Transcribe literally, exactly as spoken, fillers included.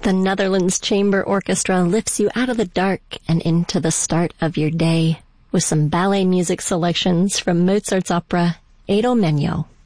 The Netherlands Chamber Orchestra lifts you out of the dark and into the start of your day with some ballet music selections from Mozart's opera Idomeneo.